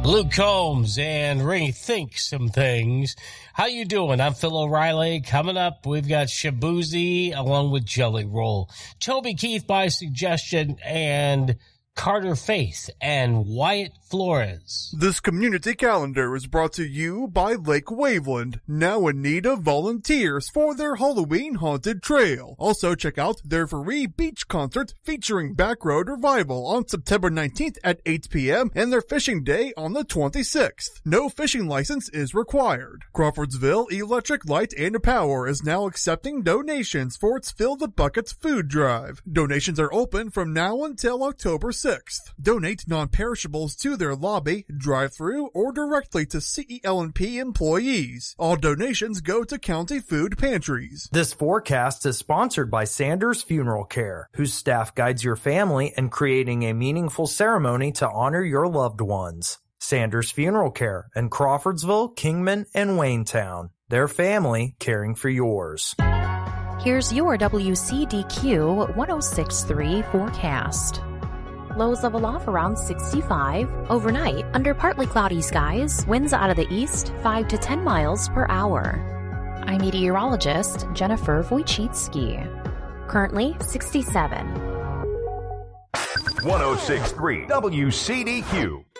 Luke Combs and Rethink Some Things. How you doing? I'm Phil O'Reilly. Coming up, we've got Shabuzi along with Jelly Roll, Toby Keith by suggestion, and Carter Faith and Wyatt Flores. This community calendar is brought to you by Lake Waveland, now in need of volunteers for their Halloween Haunted Trail. Also check out their free beach concert featuring Backroad Revival on September 19th at 8 p.m. and their fishing day on the 26th. No fishing license is required. Crawfordsville Electric Light and Power is now accepting donations for its Fill the Buckets food drive. Donations are open from now until October 6th. Donate non-perishables to their lobby, drive-thru, or directly to CEL&P employees. All donations go to county food pantries. This forecast is sponsored by Sanders Funeral Care, whose staff guides your family in creating a meaningful ceremony to honor your loved ones. Sanders Funeral Care in Crawfordsville, Kingman, and Waynetown. Their family caring for yours. Here's your WCDQ 106.3 forecast. Lows level off around 65. Overnight, under partly cloudy skies, winds out of the east 5 to 10 miles per hour. I'm meteorologist Jennifer Wojcicki. Currently 67. 106.3 WCDQ.